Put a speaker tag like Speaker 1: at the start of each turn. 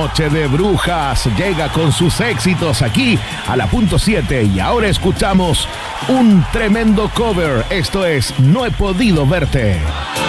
Speaker 1: Noche de Brujas llega con sus éxitos aquí a la punto 7 y ahora escuchamos un tremendo cover. Esto es No he podido verte.